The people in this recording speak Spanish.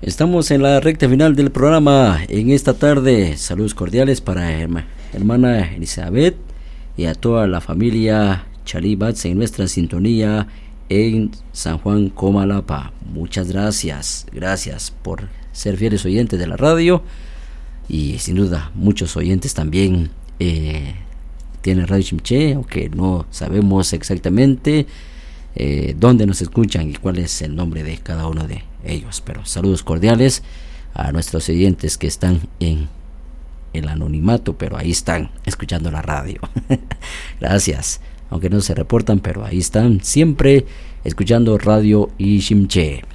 Estamos en la recta final del programa en esta tarde. Saludos cordiales para hermana Elizabeth y a toda la familia Chalibats en nuestra sintonía en San Juan, Comalapa. Muchas gracias por ser fieles oyentes de la radio, y sin duda muchos oyentes también tienen Radio Chimché, aunque no sabemos exactamente dónde nos escuchan y cuál es el nombre de cada uno de ellos, pero saludos cordiales a nuestros oyentes que están en el anonimato, pero ahí están escuchando la radio. Gracias, aunque no se reportan, pero ahí están siempre escuchando Radio Ishimché.